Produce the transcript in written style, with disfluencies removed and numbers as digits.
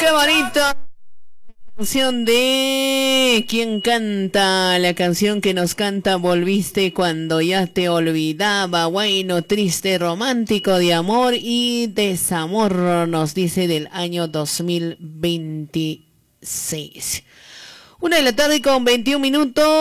qué bonito. Canción de ¿quién canta? La canción que nos canta Volviste cuando ya te olvidaba. Bueno, triste, romántico, de amor y desamor, nos dice, del año 2026. 1 de la tarde con 21 minutos.